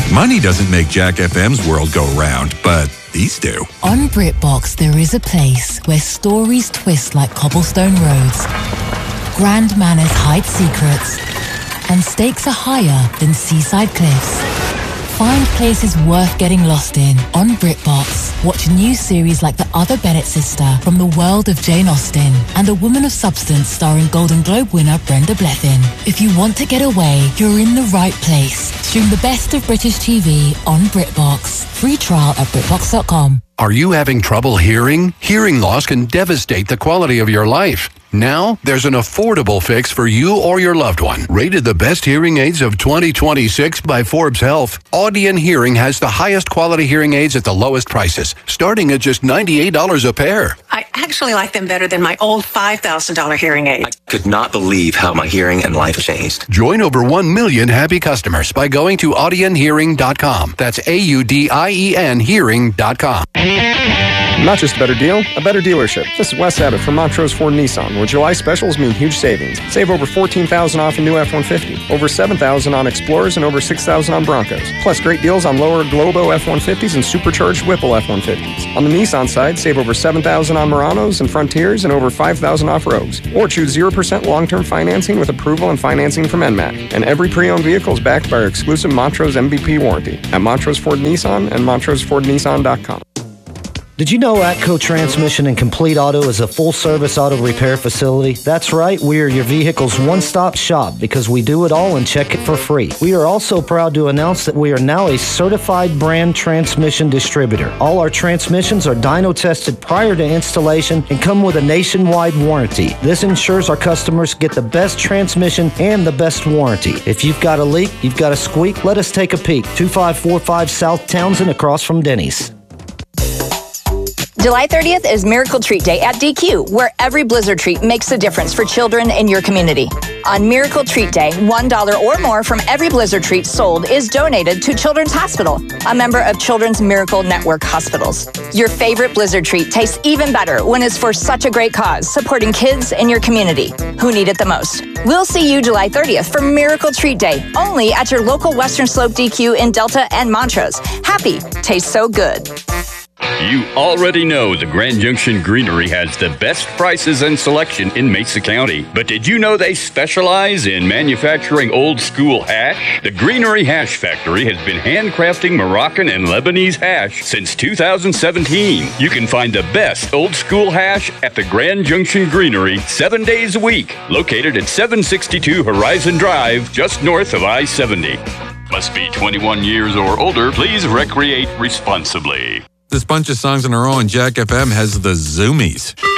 Money doesn't make Jack FM's world go round, but these do. On BritBox, there is a place where stories twist like cobblestone roads, grand manners hide secrets, and stakes are higher than seaside cliffs. Find places worth getting lost in on BritBox. Watch new series like The Other Bennett Sister from the world of Jane Austen and A Woman of Substance starring Golden Globe winner Brenda Blethyn. If you want to get away, you're in the right place. Stream the best of British TV on BritBox. Free trial at BritBox.com. Are you having trouble hearing? Hearing loss can devastate the quality of your life. Now, there's an affordable fix for you or your loved one. Rated the best hearing aids of 2026 by Forbes Health, Audion Hearing has the highest quality hearing aids at the lowest prices, starting at just $98 a pair. I actually like them better than my old $5,000 hearing aid. I could not believe how my hearing and life changed. Join over 1 million happy customers by going to audionhearing.com. That's AUDIEN hearing.com. Not just a better deal, a better dealership. This is Wes Abbott from Montrose Ford Nissan, where July specials mean huge savings. Save over $14,000 off a new F-150, over $7,000 on Explorers, and over $6,000 on Broncos. Plus great deals on lower Globo F-150s and supercharged Whipple F-150s. On the Nissan side, save over $7,000 on Muranos and Frontiers and over $5,000 off Rogues. Or choose 0% long-term financing with approval and financing from NMAC. And every pre-owned vehicle is backed by our exclusive Montrose MVP warranty at Montrose Ford Nissan and MontroseFordNissan.com. Did you know Atco Transmission and Complete Auto is a full-service auto repair facility? That's right, we are your vehicle's one-stop shop because we do it all and check it for free. We are also proud to announce that we are now a certified brand transmission distributor. All our transmissions are dyno tested prior to installation and come with a nationwide warranty. This ensures our customers get the best transmission and the best warranty. If you've got a leak, you've got a squeak, let us take a peek. 2545 South Townsend across from Denny's. July 30th is Miracle Treat Day at DQ, where every Blizzard treat makes a difference for children in your community. On Miracle Treat Day, $1 or more from every Blizzard treat sold is donated to Children's Hospital, a member of Children's Miracle Network Hospitals. Your favorite Blizzard treat tastes even better when it's for such a great cause, supporting kids in your community who need it the most. We'll see you July 30th for Miracle Treat Day, only at your local Western Slope DQ in Delta and Montrose. Happy tastes so good. You already know the Grand Junction Greenery has the best prices and selection in Mesa County. But did you know they specialize in manufacturing old school hash? The Greenery Hash Factory has been handcrafting Moroccan and Lebanese hash since 2017. You can find the best old school hash at the Grand Junction Greenery 7 days a week, located at 762 Horizon Drive, just north of I-70. Must be 21 years or older. Please recreate responsibly. This bunch of songs in a row on Jack FM has the zoomies.